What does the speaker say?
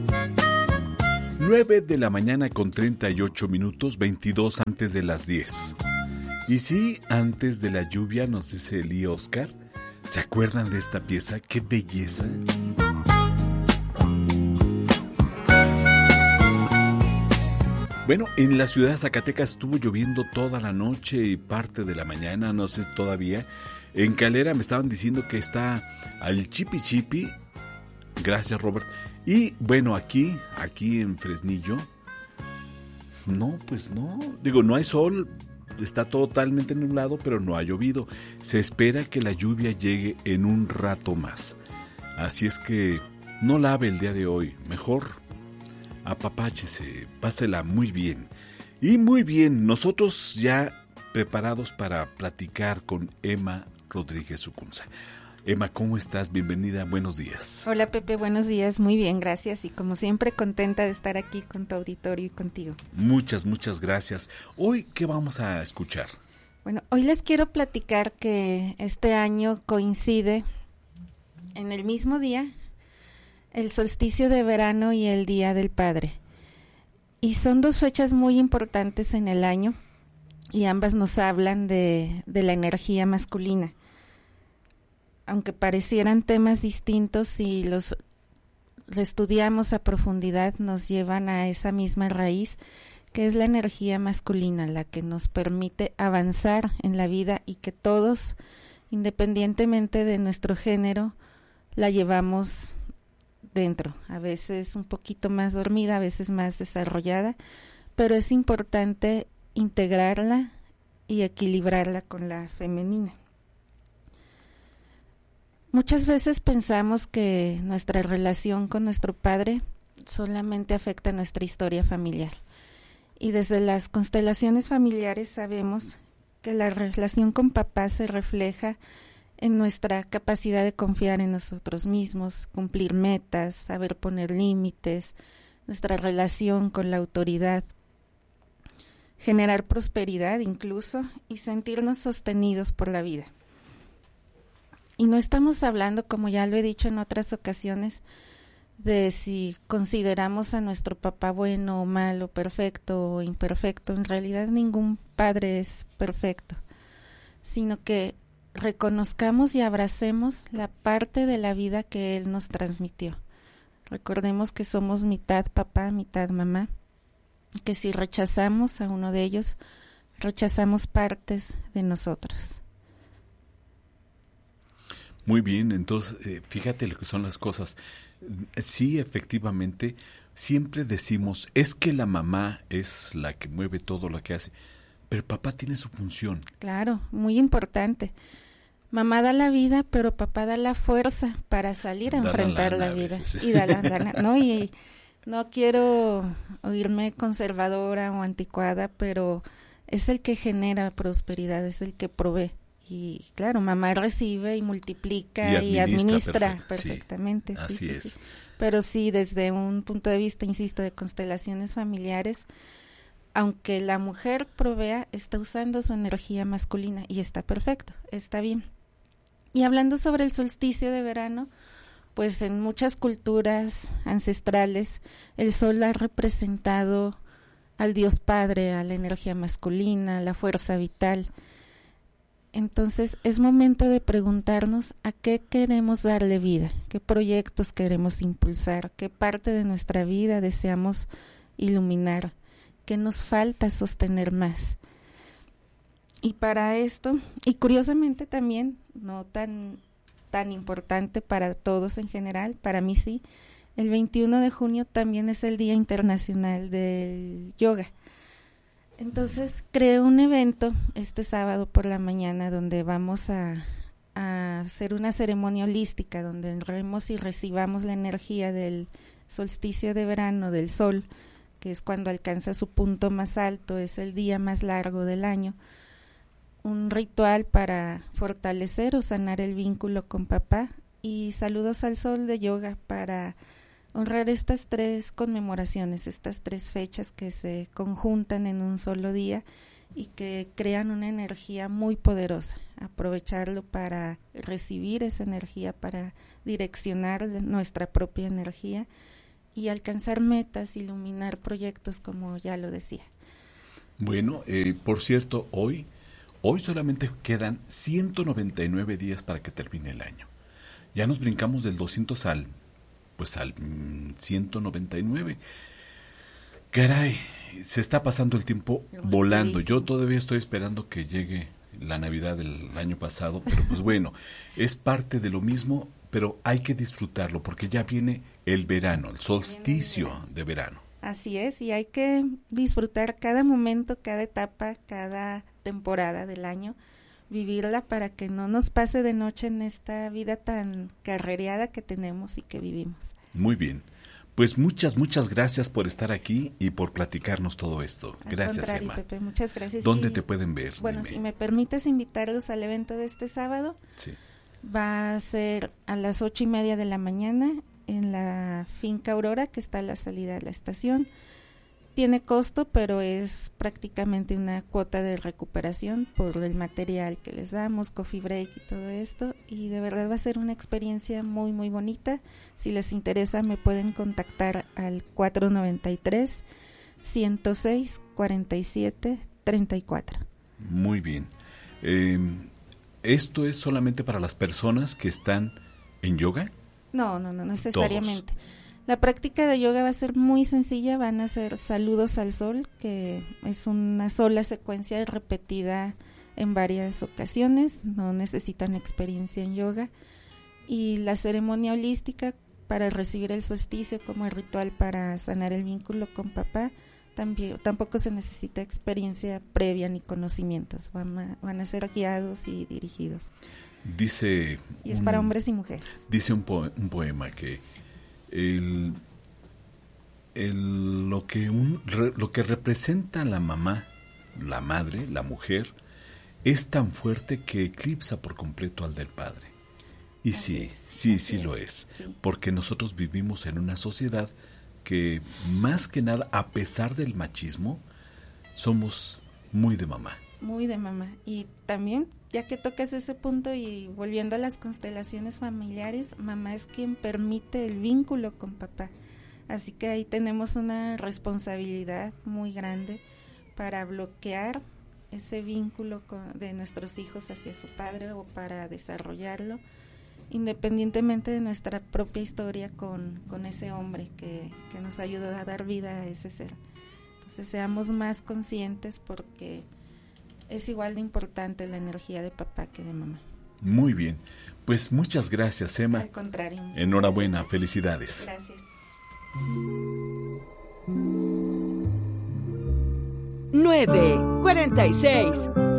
9 de la mañana con 38 minutos, 22 antes de las 10. Y sí, antes de la lluvia, nos dice Eli Oscar. ¿Se acuerdan de esta pieza? ¡Qué belleza! Bueno, en la ciudad de Zacatecas estuvo lloviendo toda la noche y parte de la mañana, no sé todavía. En Calera me estaban diciendo que está al chipi chipi. Gracias, Robert. Y bueno, aquí en Fresnillo, no, pues no. Digo, no hay sol, está totalmente nublado, pero no ha llovido. Se espera que la lluvia llegue en un rato más. Así es que no lave el día de hoy, mejor apapáchese, pásela muy bien. Y muy bien, nosotros ya preparados para platicar con Emma Rodríguez Sucunza. Emma, ¿cómo estás? Bienvenida, buenos días. Hola Pepe, buenos días, muy bien, gracias. Y como siempre, contenta de estar aquí con tu auditorio y contigo. Muchas gracias. Hoy, ¿qué vamos a escuchar? Bueno, hoy les quiero platicar que este año coincide en el mismo día el solsticio de verano y el Día del Padre. Y son dos fechas muy importantes en el año y ambas nos hablan de la energía masculina. Aunque parecieran temas distintos, si los estudiamos a profundidad, nos llevan a esa misma raíz, que es la energía masculina, la que nos permite avanzar en la vida y que todos, independientemente de nuestro género, la llevamos dentro. A veces un poquito más dormida, a veces más desarrollada, pero es importante integrarla y equilibrarla con la femenina. Muchas veces pensamos que nuestra relación con nuestro padre solamente afecta nuestra historia familiar. Y desde las constelaciones familiares sabemos que la relación con papá se refleja en nuestra capacidad de confiar en nosotros mismos, cumplir metas, saber poner límites, nuestra relación con la autoridad, generar prosperidad incluso y sentirnos sostenidos por la vida. Y no estamos hablando, como ya lo he dicho en otras ocasiones, de si consideramos a nuestro papá bueno o malo, perfecto o imperfecto. En realidad ningún padre es perfecto, sino que reconozcamos y abracemos la parte de la vida que él nos transmitió. Recordemos que somos mitad papá, mitad mamá, que si rechazamos a uno de ellos, rechazamos partes de nosotros. Muy bien, entonces fíjate lo que son las cosas. Sí, efectivamente, siempre decimos, es que la mamá es la que mueve todo lo que hace, pero papá tiene su función. Claro, muy importante. Mamá da la vida, pero papá da la fuerza para salir a enfrentar la vida. Y da la lana, ¿no? Y no quiero oírme conservadora o anticuada, pero es el que genera prosperidad, es el que provee. Y claro, mamá recibe y multiplica y administra perfectamente. Sí, así es. Sí. Pero sí, desde un punto de vista, insisto, de constelaciones familiares, aunque la mujer provea, está usando su energía masculina y está perfecto, está bien. Y hablando sobre el solsticio de verano, pues en muchas culturas ancestrales el sol ha representado al Dios Padre, a la energía masculina, a la fuerza vital. Entonces es momento de preguntarnos a qué queremos darle vida, qué proyectos queremos impulsar, qué parte de nuestra vida deseamos iluminar, qué nos falta sostener más. Y para esto, y curiosamente también, no tan importante para todos en general, para mí sí, el 21 de junio también es el Día Internacional del Yoga. Entonces creé un evento este sábado por la mañana donde vamos a hacer una ceremonia holística donde honremos y recibamos la energía del solsticio de verano, del sol, que es cuando alcanza su punto más alto, es el día más largo del año. Un ritual para fortalecer o sanar el vínculo con papá y saludos al sol de yoga para honrar estas 3 conmemoraciones, estas 3 fechas que se conjuntan en un solo día y que crean una energía muy poderosa. Aprovecharlo para recibir esa energía, para direccionar nuestra propia energía y alcanzar metas, iluminar proyectos, como ya lo decía. Bueno, por cierto, hoy solamente quedan 199 días para que termine el año. Ya nos brincamos del 200 al 199. Caray, se está pasando el tiempo volando. Yo todavía estoy esperando que llegue la Navidad del año pasado, pero pues bueno, es parte de lo mismo, pero hay que disfrutarlo porque ya viene el verano, el solsticio de verano. Así es, y hay que disfrutar cada momento, cada etapa, cada temporada del año, vivirla para que no nos pase de noche en esta vida tan carrereada que tenemos y que vivimos. Muy bien. Pues muchas gracias por estar aquí y por platicarnos todo esto. Gracias, Emma. Pepe, muchas gracias. ¿Dónde te pueden ver? Bueno, Dime. si me permites invitarlos al evento de este sábado, sí. Va a ser a las 8:30 de la mañana en la finca Aurora, que está a la salida de la estación. Tiene costo, pero es prácticamente una cuota de recuperación por el material que les damos, coffee break y todo esto, y de verdad va a ser una experiencia muy muy bonita. Si les interesa me pueden contactar al 493-106-47-34. Muy bien. ¿Esto es solamente para las personas que están en yoga? No necesariamente. Todos. La práctica de yoga va a ser muy sencilla, van a ser saludos al sol, que es una sola secuencia repetida en varias ocasiones, no necesitan experiencia en yoga. Y la ceremonia holística para recibir el solsticio como el ritual para sanar el vínculo con papá, tampoco se necesita experiencia previa ni conocimientos, van a ser guiados y dirigidos. Dice... Y es para hombres y mujeres. Dice un poema que lo que representa la mamá, la madre, la mujer, es tan fuerte que eclipsa por completo al del padre. Y sí lo es, porque nosotros vivimos en una sociedad que más que nada, a pesar del machismo, somos muy de mamá. Muy de mamá. Y también, ya que tocas ese punto y volviendo a las constelaciones familiares, mamá es quien permite el vínculo con papá. Así que ahí tenemos una responsabilidad muy grande para bloquear ese vínculo de nuestros hijos hacia su padre o para desarrollarlo, independientemente de nuestra propia historia con ese hombre que nos ayudó a dar vida a ese ser. Entonces seamos más conscientes porque es igual de importante la energía de papá que de mamá. Muy bien, pues muchas gracias, Emma. Al contrario. Enhorabuena, gracias. Felicidades. Gracias. 9:46